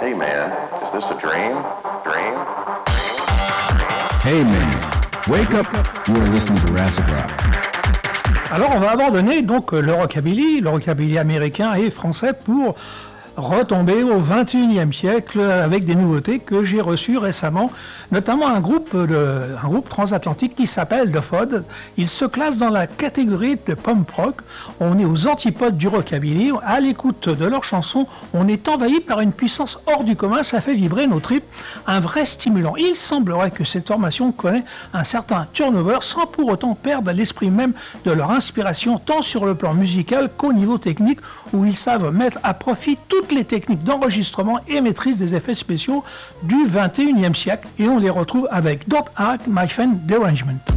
Hey man, is this a dream? Dream? Hey man, wake up. You are listening to Jurassic Rock. Alors on va abandonner donc le rockabilly américain et français pour retomber au XXIe siècle avec des nouveautés que j'ai reçues récemment, notamment un groupe transatlantique qui s'appelle The Fod. Il se classe dans la catégorie de punk rock. On est aux antipodes du rockabilly. À l'écoute de leurs chansons, on est envahi par une puissance hors du commun. Ça fait vibrer nos tripes, un vrai stimulant. Il semblerait que cette formation connaît un certain turnover sans pour autant perdre l'esprit même de leur inspiration, tant sur le plan musical qu'au niveau technique, où ils savent mettre à profit toutes les techniques d'enregistrement et maîtrise des effets spéciaux du XXIe siècle, et on les retrouve avec Don't Act My Fan Derangement.